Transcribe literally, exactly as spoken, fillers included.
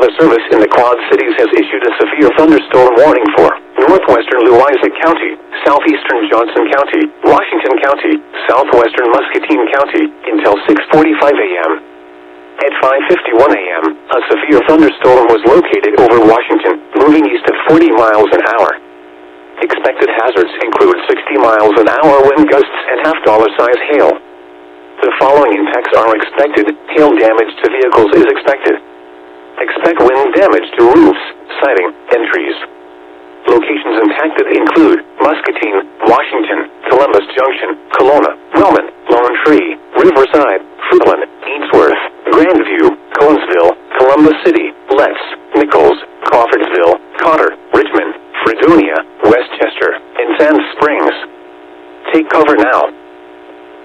Weather Service in the Quad Cities has issued a severe thunderstorm warning for northwestern Louisa County, southeastern Johnson County, Washington County, southwestern Muscatine County, until six forty-five a m At five fifty-one a m, a severe thunderstorm was located over Washington, moving east at forty miles an hour. Expected hazards include sixty miles an hour wind gusts and half-dollar size hail. The following impacts are expected. Hail damage to vehicles is expected. Expect wind damage to roofs, siding, and trees. Locations impacted include Muscatine, Washington, Columbus Junction, Kelowna, Wellman, Lone Tree, Riverside, Fruitland, Ainsworth, Grandview, Conesville, Columbus City, Letts, Nichols, Crawfordsville, Cotter, Richmond, Fredonia, Westchester, and Sand Springs. Take cover now.